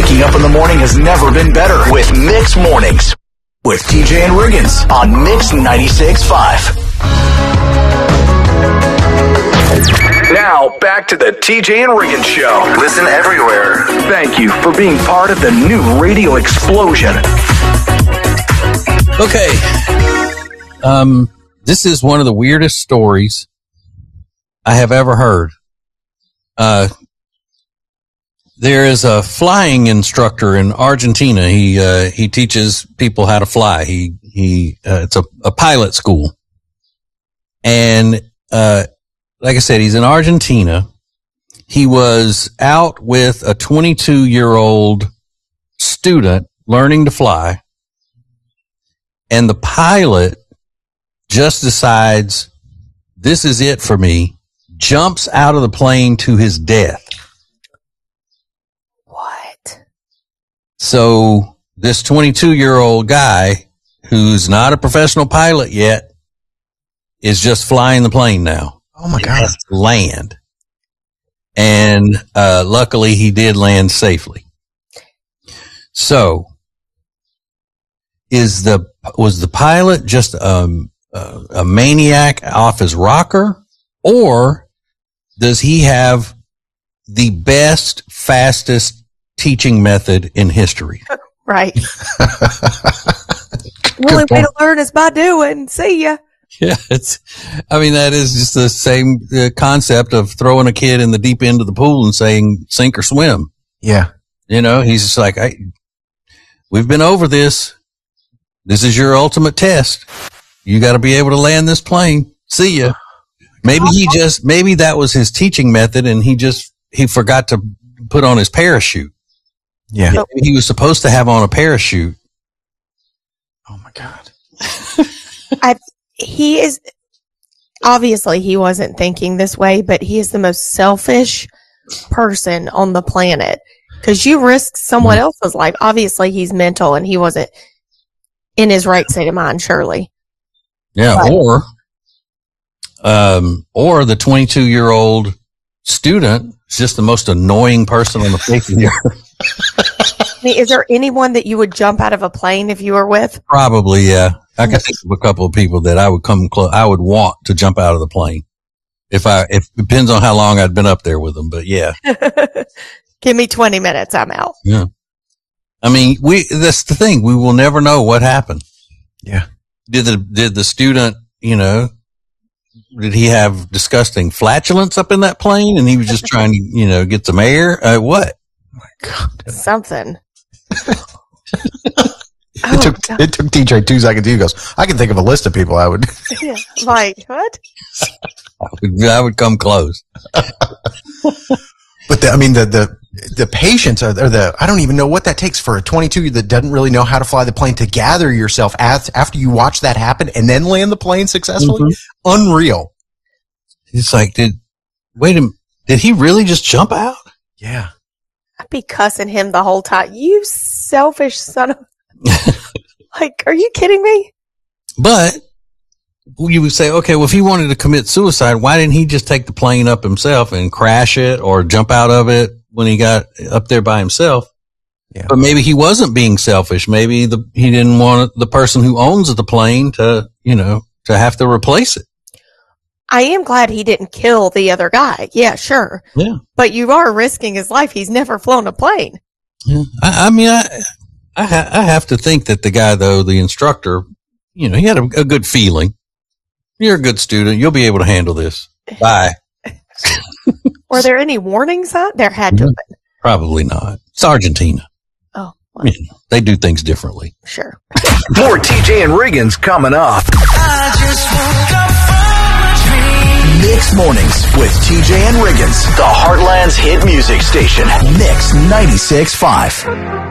Waking up in the morning has never been better with Mix Mornings with TJ and Riggins on Mix 96.5. Now, back to the TJ and Riggins Show. Listen everywhere. Thank you for being part of the new radio explosion. Okay. This is one of the weirdest stories I have ever heard. There is a flying instructor in Argentina. He teaches people how to fly. It's a pilot school. And, like I said, he's in Argentina. He was out with a 22-year-old student learning to fly. And the pilot just decides, this is it for me, jumps out of the plane to his death. What? So this 22-year-old guy, who's not a professional pilot yet, is just flying the plane now. Oh my God. Land. And, luckily he did land safely. So was the pilot just, a maniac off his rocker, or does he have the best, fastest teaching method in history? Right. Only way to learn is by doing. See ya. Yeah, that is just the same concept of throwing a kid in the deep end of the pool and saying sink or swim. Yeah. He's just like, we've been over this. This is your ultimate test. You got to be able to land this plane. See ya. Maybe that was his teaching method, and he forgot to put on his parachute. Yeah. Maybe he was supposed to have on a parachute. Oh my God. He is, obviously he wasn't thinking this way, but he is the most selfish person on the planet, because you risk someone else's life. Obviously he's mental and he wasn't in his right state of mind, surely. Yeah. But, or the 22-year-old student is just the most annoying person on the face of the earth. Is there anyone that you would jump out of a plane if you were with? Probably, yeah. I can think of a couple of people that I would come close. I would want to jump out of the plane. If it depends on how long I'd been up there with them, but yeah. Give me 20 minutes. I'm out. Yeah. That's the thing. We will never know what happened. Yeah. Did the student, did he have disgusting flatulence up in that plane and he was just trying to, get some air? What? Oh my God. Something. It took TJ 2 seconds. He goes, I can think of a list of people I would. Yeah, like, what? I would come close. But the patience or I don't even know what that takes for a 22 that doesn't really know how to fly the plane to gather yourself after you watch that happen and then land the plane successfully. Mm-hmm. Unreal. It's like, did he really just jump out? Yeah. I'd be cussing him the whole time. You selfish son of... Like, are you kidding me? But you would say, okay, well, if he wanted to commit suicide, why didn't he just take the plane up himself and crash it or jump out of it when he got up there by himself? Yeah. But maybe he wasn't being selfish. Maybe he didn't want the person who owns the plane to have to replace it. I am glad he didn't kill the other guy. Yeah, sure. Yeah. But you are risking his life. He's never flown a plane. Yeah. I have to think that the guy, though, the instructor, he had a good feeling. You're a good student. You'll be able to handle this. Bye. Were there any warning signs? There had to have been. Probably not. It's Argentina. Oh. Well. They do things differently. Sure. More TJ and Riggins coming up. I just woke up from a dream. Mix Mornings with TJ and Riggins, the Heartland's hit music station. Mix 96.5.